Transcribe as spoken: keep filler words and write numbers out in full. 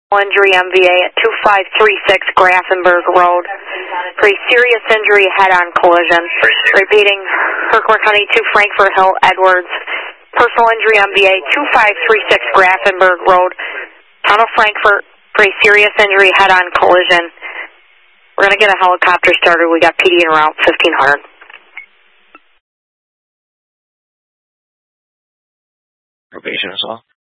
Injury M V A at two five three six Grafenberg Road for a serious injury head-on collision. Repeating, Kirkland County two Frankfort Hill Edwards. Personal injury M V A two five three six Grafenberg Road, Town of Frankfort for a serious injury head-on collision. We're going to get a helicopter started. We got P D en route fifteen hundred. Probation as well.